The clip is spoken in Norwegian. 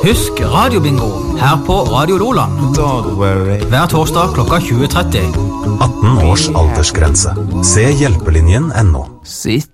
Husk radiobingo her på Radio Loland. Hver torsdag klokka 20:30. 18 års aldersgrense. Se hjelpelinjen.no. Sitt